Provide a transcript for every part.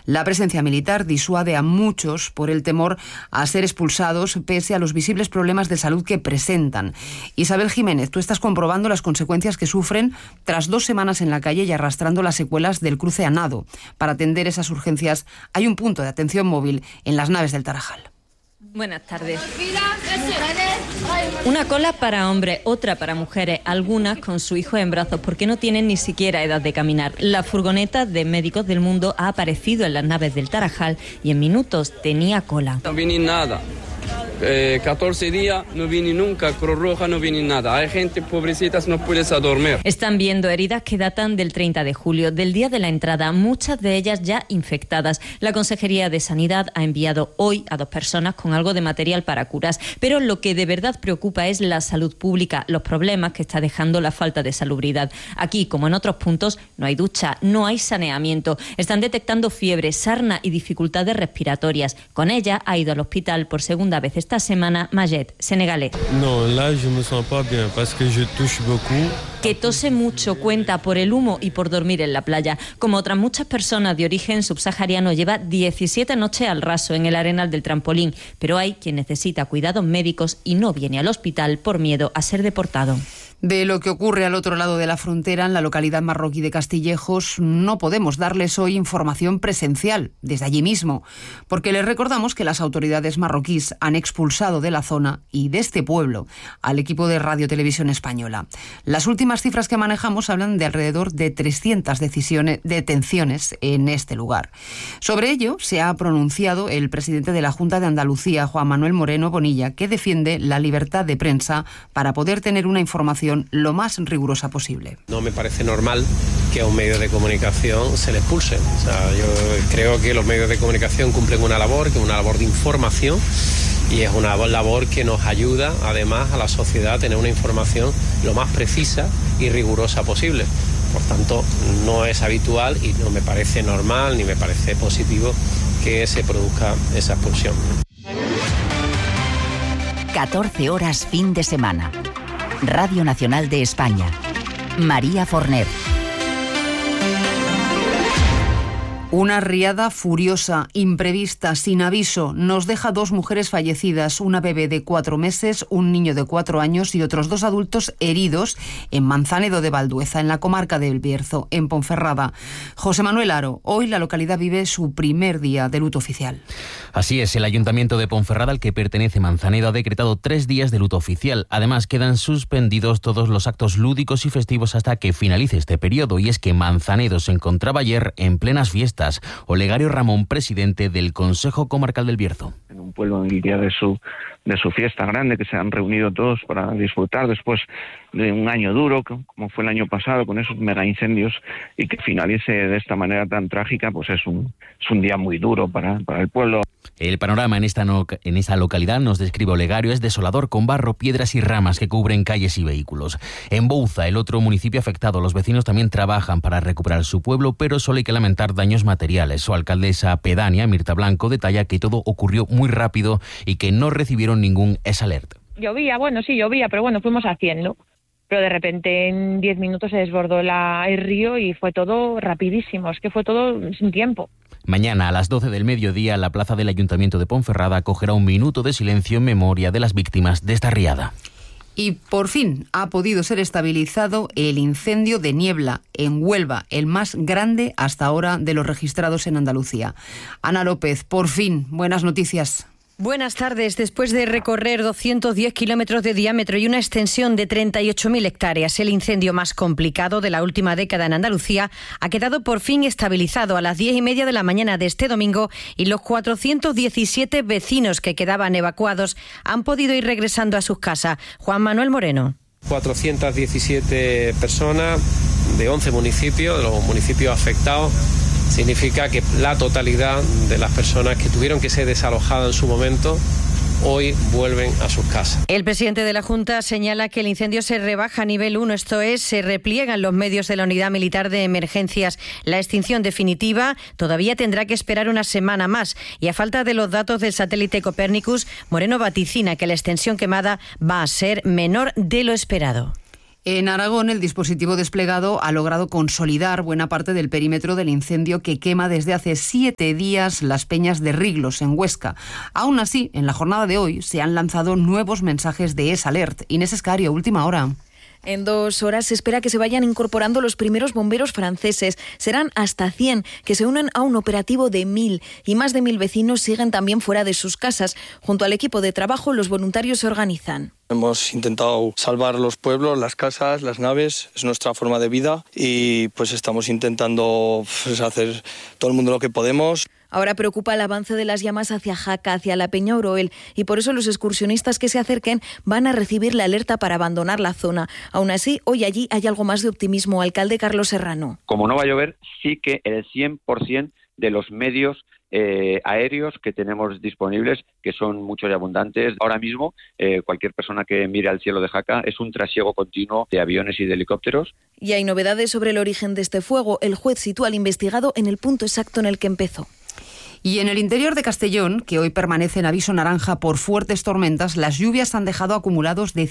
La presencia militar disuade a muchos por el temor a ser expulsados pese a los visibles problemas de salud que presentan. Isabel Jiménez, tú estás comprobando las consecuencias que sufren tras 2 semanas en la calle y arrastrando las secuelas del cruce a nado. Para atender esas urgencias hay un punto de atención móvil en las naves del Tarajal. Buenas tardes. Una cola para hombres, otra para mujeres, algunas con su hijo en brazos porque no tienen ni siquiera edad de caminar. La furgoneta de Médicos del Mundo ha aparecido en las naves del Tarajal y en minutos tenía cola. No viene nada. 14 días no viene nunca, Cruz Roja no viene nada. Hay gente pobrecitas, no puedes dormir. Están viendo heridas que datan del 30 de julio, del día de la entrada, muchas de ellas ya infectadas. La Consejería de Sanidad ha enviado hoy a 2 personas con algo de material para curas, pero lo que de verdad preocupa es la salud pública, los problemas que está dejando la falta de salubridad. Aquí, como en otros puntos, no hay ducha, no hay saneamiento. Están detectando fiebre, sarna y dificultades respiratorias. Con ella ha ido al hospital por segunda vez esta semana Majet, senegalés. No, là je me sens pas bien parce que je touche beaucoup. Que tose mucho, cuenta, por el humo y por dormir en la playa. Como otras muchas personas de origen subsahariano, lleva 17 noches al raso en el arenal del trampolín, pero hay quien necesita cuidados médicos y no viene al hospital por miedo a ser deportado. De lo que ocurre al otro lado de la frontera, en la localidad marroquí de Castillejos, no podemos darles hoy información presencial desde allí mismo, porque les recordamos que las autoridades marroquíes han expulsado de la zona y de este pueblo al equipo de Radio Televisión Española. Las últimas cifras que manejamos hablan de alrededor de 300 detenciones en este lugar. Sobre ello se ha pronunciado el presidente de la Junta de Andalucía, Juan Manuel Moreno Bonilla, que defiende la libertad de prensa para poder tener una información lo más rigurosa posible. No me parece normal que a un medio de comunicación se le expulse. O sea, yo creo que los medios de comunicación cumplen una labor, que es una labor de información, y es una labor que nos ayuda además a la sociedad a tener una información lo más precisa y rigurosa posible. Por tanto, no es habitual y no me parece normal ni me parece positivo que se produzca esa expulsión. 14 horas fin de semana. Radio Nacional de España. María Forner. Una riada furiosa, imprevista, sin aviso, nos deja 2 mujeres fallecidas, una bebé de 4 meses, un niño de 4 años y otros 2 adultos heridos en Manzanedo de Valdueza, en la comarca del Bierzo, en Ponferrada. José Manuel Aro, hoy la localidad vive su primer día de luto oficial. Así es, el Ayuntamiento de Ponferrada, al que pertenece Manzanedo, ha decretado 3 días de luto oficial. Además, quedan suspendidos todos los actos lúdicos y festivos hasta que finalice este periodo. Y es que Manzanedo se encontraba ayer en plenas fiestas. Olegario Ramón, presidente del Consejo Comarcal del Bierzo. En un pueblo en el día de su fiesta grande, que se han reunido todos para disfrutar después de un año duro, como fue el año pasado, con esos mega incendios, y que finalice de esta manera tan trágica, pues es un día muy duro para el pueblo. El panorama en esta localidad, nos describe Olegario, es desolador, con barro, piedras y ramas que cubren calles y vehículos. En Bouza, el otro municipio afectado, los vecinos también trabajan para recuperar su pueblo, pero solo hay que lamentar daños materiales. Su alcaldesa pedánea, Mirta Blanco, detalla que todo ocurrió muy rápido y que no recibieron ningún alert. Llovía, pero bueno, fuimos haciendo. Pero de repente en 10 minutos se desbordó el río y fue todo rapidísimo, es que fue todo sin tiempo. Mañana a las 12 del mediodía, la plaza del Ayuntamiento de Ponferrada acogerá un minuto de silencio en memoria de las víctimas de esta riada. Y por fin ha podido ser estabilizado el incendio de Niebla, en Huelva, el más grande hasta ahora de los registrados en Andalucía. Ana López, por fin, buenas noticias. Buenas tardes. Después de recorrer 210 kilómetros de diámetro y una extensión de 38.000 hectáreas, el incendio más complicado de la última década en Andalucía ha quedado por fin estabilizado a las 10:30 de la mañana de este domingo, y los 417 vecinos que quedaban evacuados han podido ir regresando a sus casas. Juan Manuel Moreno. 417 personas de 11 municipios, de los municipios afectados. Significa que la totalidad de las personas que tuvieron que ser desalojadas en su momento hoy vuelven a sus casas. El presidente de la Junta señala que el incendio se rebaja a nivel 1, esto es, se repliegan los medios de la Unidad Militar de Emergencias. La extinción definitiva todavía tendrá que esperar una semana más, y a falta de los datos del satélite Copernicus, Moreno vaticina que la extensión quemada va a ser menor de lo esperado. En Aragón, el dispositivo desplegado ha logrado consolidar buena parte del perímetro del incendio que quema desde hace 7 días las peñas de Riglos, en Huesca. Aún así, en la jornada de hoy se han lanzado nuevos mensajes de S-Alert. Inés Escario, última hora. En 2 horas se espera que se vayan incorporando los primeros bomberos franceses. Serán hasta 100 que se unen a un operativo de 1.000 y más de 1.000 vecinos siguen también fuera de sus casas. Junto al equipo de trabajo, los voluntarios se organizan. Hemos intentado salvar los pueblos, las casas, las naves, es nuestra forma de vida y pues estamos intentando hacer todo el mundo lo que podemos. Ahora preocupa el avance de las llamas hacia Jaca, hacia la Peña Oroel, y por eso los excursionistas que se acerquen van a recibir la alerta para abandonar la zona. Aún así, hoy allí hay algo más de optimismo. Alcalde Carlos Serrano. Como no va a llover, sí que el 100% de los medios aéreos que tenemos disponibles, que son muchos y abundantes. Ahora mismo, cualquier persona que mire al cielo de Jaca es un trasiego continuo de aviones y de helicópteros. Y hay novedades sobre el origen de este fuego. El juez sitúa al investigado en el punto exacto en el que empezó. Y en el interior de Castellón, que hoy permanece en aviso naranja por fuertes tormentas, las lluvias han dejado acumulados de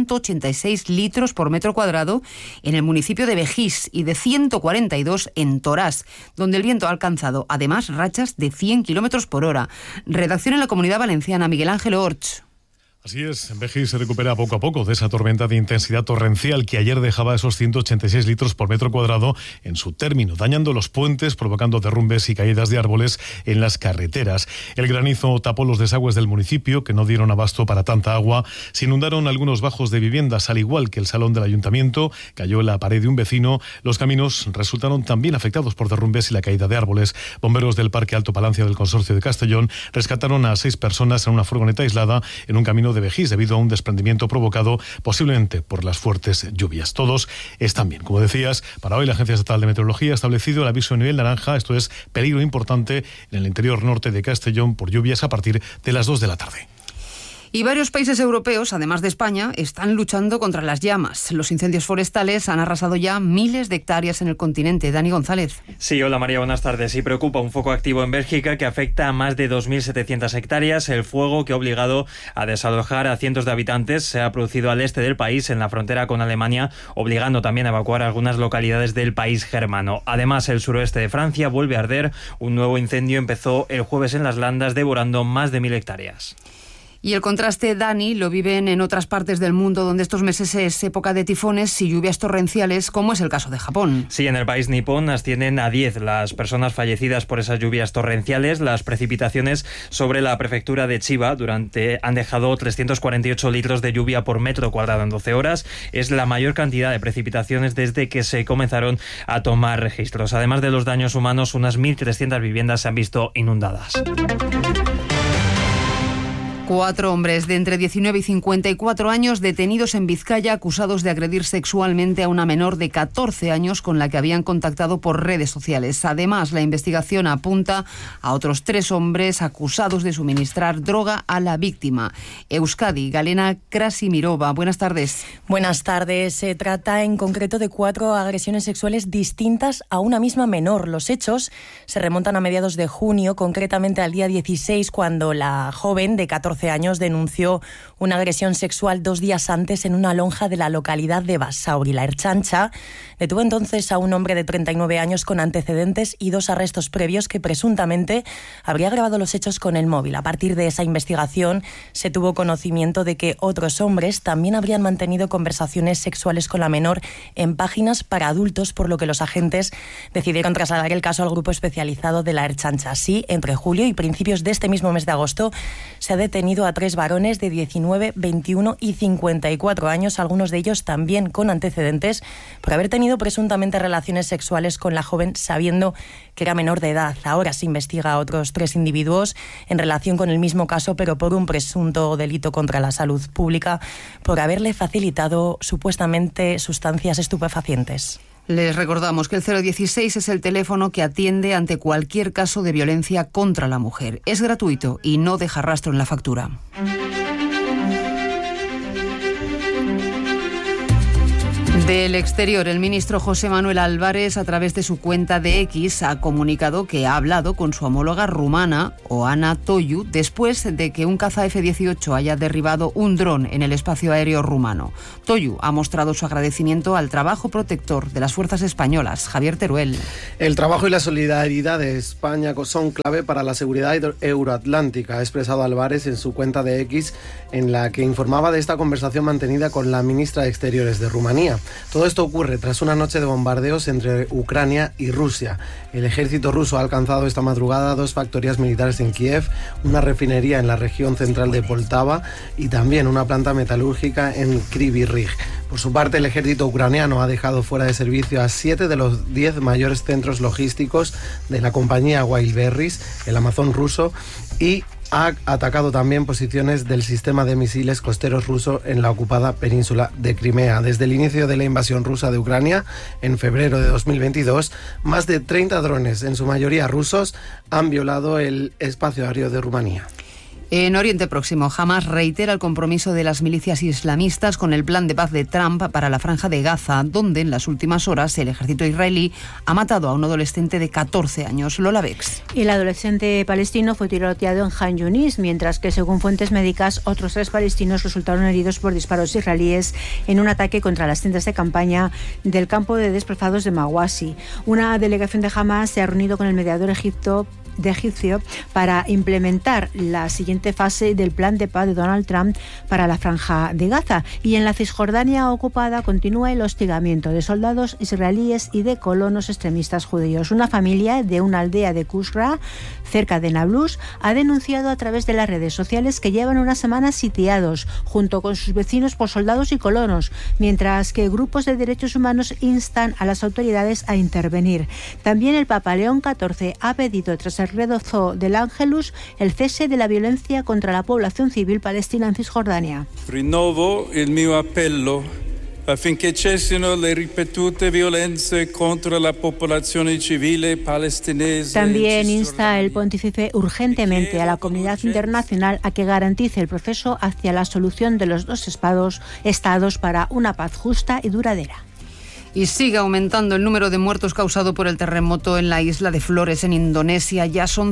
186 litros por metro cuadrado en el municipio de Begís y de 142 en Torás, donde el viento ha alcanzado además rachas de 100 kilómetros por hora. Redacción en la Comunidad Valenciana, Miguel Ángel Orch. Así es, Begís se recupera poco a poco de esa tormenta de intensidad torrencial que ayer dejaba esos 186 litros por metro cuadrado en su término, dañando los puentes, provocando derrumbes y caídas de árboles en las carreteras. El granizo tapó los desagües del municipio, que no dieron abasto para tanta agua. Se inundaron algunos bajos de viviendas, al igual que el salón del ayuntamiento. Cayó en la pared de un vecino. Los caminos resultaron también afectados por derrumbes y la caída de árboles. Bomberos del Parque Alto Palancia del Consorcio de Castellón rescataron a 6 personas en una furgoneta aislada en un camino de Begís debido a un desprendimiento provocado posiblemente por las fuertes lluvias. Todos están bien. Como decías, para hoy la Agencia Estatal de Meteorología ha establecido el aviso de nivel naranja, esto es peligro importante en el interior norte de Castellón por lluvias a partir de las 2 de la tarde. Y varios países europeos, además de España, están luchando contra las llamas. Los incendios forestales han arrasado ya miles de hectáreas en el continente. Dani González. Sí, hola María, buenas tardes. Sí, preocupa un foco activo en Bélgica que afecta a más de 2.700 hectáreas. El fuego que ha obligado a desalojar a cientos de habitantes se ha producido al este del país, en la frontera con Alemania, obligando también a evacuar algunas localidades del país germano. Además, el suroeste de Francia vuelve a arder. Un nuevo incendio empezó el jueves en las Landas, devorando más de 1.000 hectáreas. Y el contraste, Dani, lo viven en otras partes del mundo donde estos meses es época de tifones y lluvias torrenciales, como es el caso de Japón. Sí, en el país nipón ascienden a 10 las personas fallecidas por esas lluvias torrenciales. Las precipitaciones sobre la prefectura de Chiba han dejado 348 litros de lluvia por metro cuadrado en 12 horas. Es la mayor cantidad de precipitaciones desde que se comenzaron a tomar registros. Además de los daños humanos, unas 1.300 viviendas se han visto inundadas. 4 hombres de entre 19 y 54 años detenidos en Vizcaya acusados de agredir sexualmente a una menor de 14 años con la que habían contactado por redes sociales. Además, la investigación apunta a otros 3 hombres acusados de suministrar droga a la víctima. Euskadi, Galena Krasimirova, buenas tardes. Buenas tardes. Se trata en concreto de 4 agresiones sexuales distintas a una misma menor. Los hechos se remontan a mediados de junio, concretamente al día 16, cuando la joven de 14 años denunció una agresión sexual 2 días antes en una lonja de la localidad de Basauri. La Ertzaintza detuvo entonces a un hombre de 39 años con antecedentes y 2 arrestos previos que presuntamente habría grabado los hechos con el móvil. A partir de esa investigación se tuvo conocimiento de que otros hombres también habrían mantenido conversaciones sexuales con la menor en páginas para adultos, por lo que los agentes decidieron trasladar el caso al grupo especializado de la Ertzaintza. Así, entre julio y principios de este mismo mes de agosto se ha detenido a 3 varones de 19, 21 y 54 años, algunos de ellos también con antecedentes, por haber tenido presuntamente relaciones sexuales con la joven sabiendo que era menor de edad. Ahora se investiga a otros 3 individuos en relación con el mismo caso, pero por un presunto delito contra la salud pública, por haberle facilitado supuestamente sustancias estupefacientes. Les recordamos que el 016 es el teléfono que atiende ante cualquier caso de violencia contra la mujer. Es gratuito y no deja rastro en la factura. Del exterior, el ministro José Manuel Álvarez, a través de su cuenta de X, ha comunicado que ha hablado con su homóloga rumana, Oana Toiu, después de que un caza F-18 haya derribado un dron en el espacio aéreo rumano. Toiu ha mostrado su agradecimiento al trabajo protector de las fuerzas españolas. Javier Teruel. El trabajo y la solidaridad de España son clave para la seguridad euroatlántica, ha expresado Álvarez en su cuenta de X, en la que informaba de esta conversación mantenida con la ministra de Exteriores de Rumanía. Todo esto ocurre tras una noche de bombardeos entre Ucrania y Rusia. El ejército ruso ha alcanzado esta madrugada 2 factorías militares en Kiev, una refinería en la región central de Poltava y también una planta metalúrgica en Kryvyi Rih. Por su parte, el ejército ucraniano ha dejado fuera de servicio a 7 de los 10 mayores centros logísticos de la compañía Wildberries, el Amazon ruso, y ha atacado también posiciones del sistema de misiles costeros ruso en la ocupada península de Crimea. Desde el inicio de la invasión rusa de Ucrania, en febrero de 2022, más de 30 drones, en su mayoría rusos, han violado el espacio aéreo de Rumanía. En Oriente Próximo, Hamas reitera el compromiso de las milicias islamistas con el plan de paz de Trump para la Franja de Gaza, donde en las últimas horas el ejército israelí ha matado a un adolescente de 14 años. Lola Bex. El adolescente palestino fue tiroteado en Han Yunis, mientras que, según fuentes médicas, otros 3 palestinos resultaron heridos por disparos israelíes en un ataque contra las tiendas de campaña del campo de desplazados de Mawasi. Una delegación de Hamas se ha reunido con el mediador egipcio para implementar la siguiente fase del plan de paz de Donald Trump para la Franja de Gaza. Y en la Cisjordania ocupada continúa el hostigamiento de soldados israelíes y de colonos extremistas judíos. Una familia de una aldea de Kusra, cerca de Nablus, ha denunciado a través de las redes sociales que llevan una semana sitiados junto con sus vecinos por soldados y colonos, mientras que grupos de derechos humanos instan a las autoridades a intervenir. También el Papa León XIV ha pedido, tras el rezo del Ángelus, el cese de la violencia contra la población civil palestina en Cisjordania. Rinnovo il mio appello affinché cessino le ripetute violenze contro la popolazione civile palestinese. También insta el pontífice urgentemente a la comunidad internacional a que garantice el proceso hacia la solución de los 2 estados para una paz justa y duradera. Y sigue aumentando el número de muertos causado por el terremoto en la isla de Flores, en Indonesia. Ya son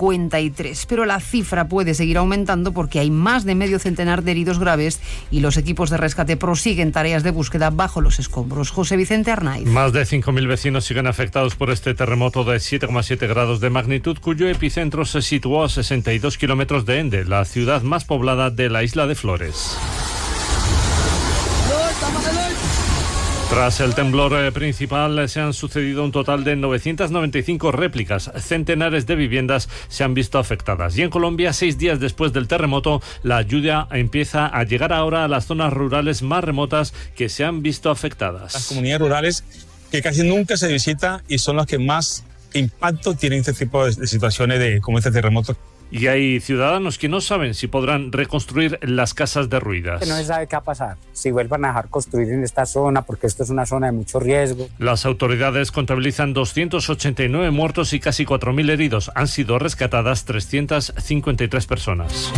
53, pero la cifra puede seguir aumentando porque hay más de medio centenar de heridos graves y los equipos de rescate prosiguen tareas de búsqueda bajo los escombros. José Vicente Arnaiz. Más de 5.000 vecinos siguen afectados por este terremoto de 7,7 grados de magnitud, cuyo epicentro se situó a 62 kilómetros de Ende, la ciudad más poblada de la isla de Flores. Tras el temblor principal se han sucedido un total de 995 réplicas. Centenares de viviendas se han visto afectadas. Y en Colombia, 6 días después del terremoto, la ayuda empieza a llegar ahora a las zonas rurales más remotas que se han visto afectadas. Las comunidades rurales que casi nunca se visitan y son las que más impacto tienen este tipo de situaciones como este terremoto. Y hay ciudadanos que no saben si podrán reconstruir las casas derruidas. No se sabe qué va a pasar, si vuelvan a dejar construir en esta zona, porque esto es una zona de mucho riesgo. Las autoridades contabilizan 289 muertos y casi 4.000 heridos. Han sido rescatadas 353 personas.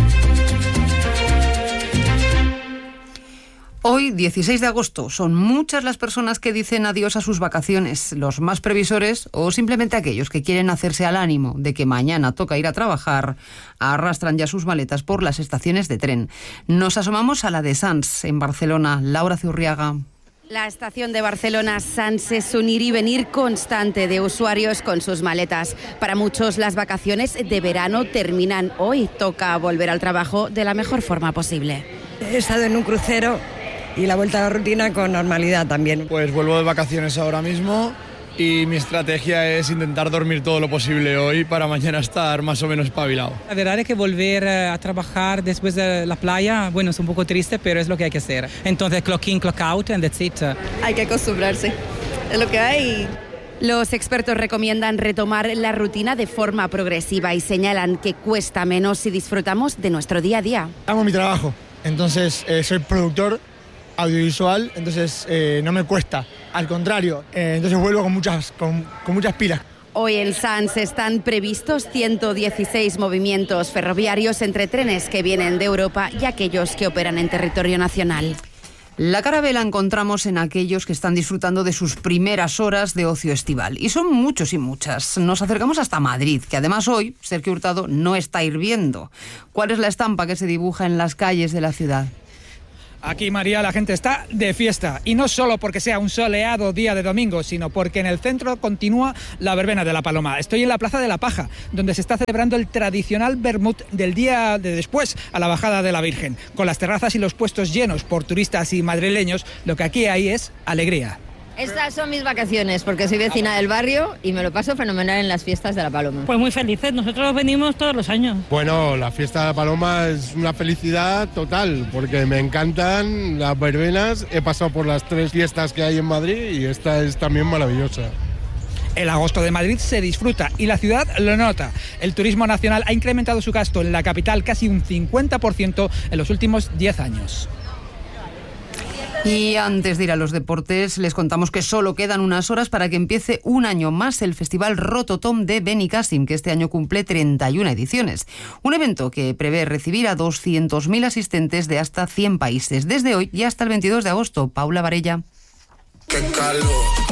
Hoy, 16 de agosto, son muchas las personas que dicen adiós a sus vacaciones. Los más previsores o simplemente aquellos que quieren hacerse al ánimo de que mañana toca ir a trabajar, arrastran ya sus maletas por las estaciones de tren. Nos asomamos a la de Sants, en Barcelona. Laura Zurriaga. La estación de Barcelona Sants es un ir y venir constante de usuarios con sus maletas. Para muchos las vacaciones de verano terminan hoy. Toca volver al trabajo de la mejor forma posible. He estado en un crucero y la vuelta a la rutina con normalidad también. Pues vuelvo de vacaciones ahora mismo y mi estrategia es intentar dormir todo lo posible hoy para mañana estar más o menos espabilado. La verdad es que volver a trabajar después de la playa, bueno, es un poco triste, pero es lo que hay que hacer. Entonces, clock in, clock out, and that's it. Hay que acostumbrarse, es lo que hay. Los expertos recomiendan retomar la rutina de forma progresiva y señalan que cuesta menos si disfrutamos de nuestro día a día. Amo mi trabajo, entonces soy productor audiovisual, entonces no me cuesta, al contrario, entonces vuelvo con muchas pilas. Hoy en Sants están previstos 116 movimientos ferroviarios entre trenes que vienen de Europa y aquellos que operan en territorio nacional. La cara B la encontramos en aquellos que están disfrutando de sus primeras horas de ocio estival. Y son muchos y muchas. Nos acercamos hasta Madrid, que además hoy Sergio Hurtado no está hirviendo. ¿Cuál es la estampa que se dibuja en las calles de la ciudad? Aquí, María, la gente está de fiesta, y no solo porque sea un soleado día de domingo, sino porque en el centro continúa la verbena de la Paloma. Estoy en la Plaza de la Paja, donde se está celebrando el tradicional vermut del día de después a la bajada de la Virgen. Con las terrazas y los puestos llenos por turistas y madrileños, lo que aquí hay es alegría. Estas son mis vacaciones, porque soy vecina del barrio y me lo paso fenomenal en las fiestas de la Paloma. Pues muy felices, nosotros venimos todos los años. Bueno, la fiesta de la Paloma es una felicidad total, porque me encantan las verbenas. He pasado por las 3 fiestas que hay en Madrid y esta es también maravillosa. El agosto de Madrid se disfruta y la ciudad lo nota. El turismo nacional ha incrementado su gasto en la capital casi un 50% en los últimos 10 años. Y antes de ir a los deportes, les contamos que solo quedan unas horas para que empiece un año más el Festival Rototom de Benicàssim, que este año cumple 31 ediciones. Un evento que prevé recibir a 200.000 asistentes de hasta 100 países, desde hoy y hasta el 22 de agosto. Paula Varella. ¡Qué calor!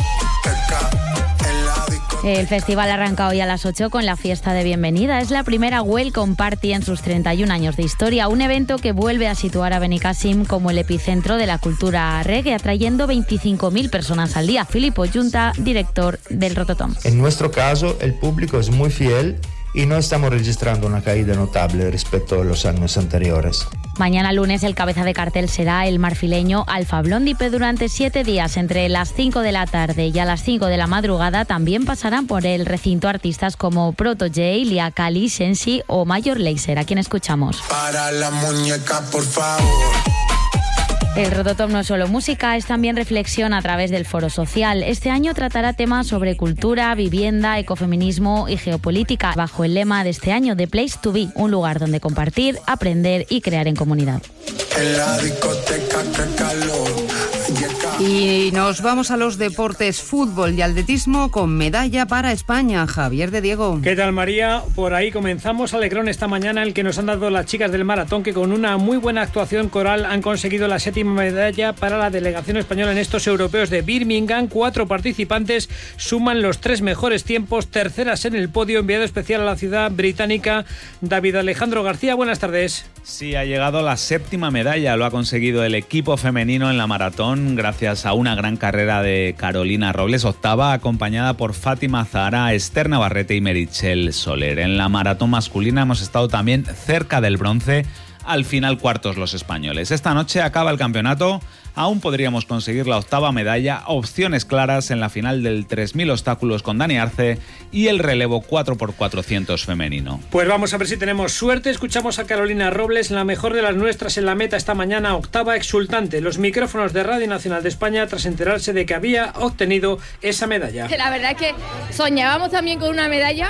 El festival arranca hoy a las 8 con la fiesta de bienvenida. Es la primera Welcome Party en sus 31 años de historia. Un evento que vuelve a situar a Benicàssim como el epicentro de la cultura reggae, atrayendo 25.000 personas al día. Filippo Junta, director del Rototom. En nuestro caso, el público es muy fiel y no estamos registrando una caída notable respecto a los años anteriores. Mañana lunes el cabeza de cartel será el marfileño Alpha Blondy. Durante 7 días, entre las 5 de la tarde y a las 5 de la madrugada, también pasarán por el recinto artistas como Protoje, Lia Kali, Sensi o Major Lazer. ¿A quién escuchamos? Para la muñeca, por favor. El Rototom no es solo música, es también reflexión a través del foro social. Este año tratará temas sobre cultura, vivienda, ecofeminismo y geopolítica, bajo el lema de este año, The Place to Be, un lugar donde compartir, aprender y crear en comunidad. En la discoteca, qué calor. Y nos vamos a los deportes, fútbol y atletismo con medalla para España. Javier de Diego. ¿Qué tal, María? Por ahí comenzamos alegrón esta mañana, el que nos han dado las chicas del maratón, que con una muy buena actuación coral han conseguido la 7ª medalla para la delegación española en estos europeos de Birmingham. 4 participantes suman los 3 mejores tiempos, terceras en el podio. Enviado especial a la ciudad británica, David Alejandro García. Buenas tardes. Sí, ha llegado la 7ª medalla, lo ha conseguido el equipo femenino en la maratón, gracias a una gran carrera de Carolina Robles, 8ª, acompañada por Fátima Zahara, Esther Navarrete y Meritxell Soler. En la maratón masculina hemos estado también cerca del bronce, al final cuartos los españoles. Esta noche acaba el campeonato, aún podríamos conseguir la 8ª medalla, opciones claras en la final del 3.000 obstáculos con Dani Arce y el relevo 4x400 femenino. Pues vamos a ver si tenemos suerte. Escuchamos a Carolina Robles, la mejor de las nuestras en la meta esta mañana, 8ª, exultante. Los micrófonos de Radio Nacional de España tras enterarse de que había obtenido esa medalla. La verdad es que soñábamos también con una medalla.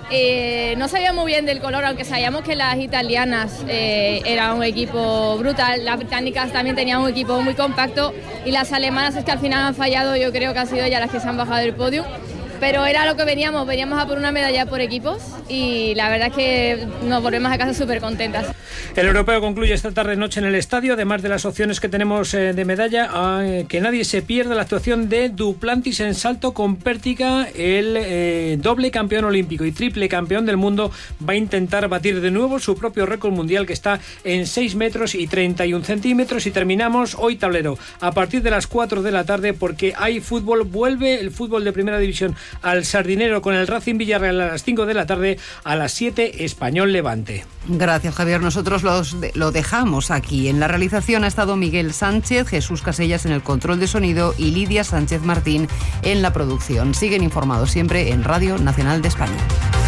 No sabíamos muy bien del color, aunque sabíamos que las italianas eran un equipo brutal, las británicas también tenían un equipo muy compacto y las alemanas es que al final han fallado, yo creo que han sido ya las que se han bajado del podio. Pero era lo que veníamos a por una medalla por equipos y la verdad es que nos volvemos a casa súper contentas. El europeo concluye esta tarde-noche en el estadio, además de las opciones que tenemos de medalla, que nadie se pierda la actuación de Duplantis en salto con pértiga. El doble campeón olímpico y triple campeón del mundo va a intentar batir de nuevo su propio récord mundial, que está en 6 metros y 31 centímetros. Y terminamos hoy tablero a partir de las 4 de la tarde, porque hay fútbol, vuelve el fútbol de primera división al Sardinero con el Racing Villarreal a las 5 de la tarde, a las 7 Español Levante. Gracias, Javier. Nosotros lo dejamos aquí. En la realización ha estado Miguel Sánchez, Jesús Casellas en el control de sonido y Lidia Sánchez Martín en la producción. Siguen informados siempre en Radio Nacional de España.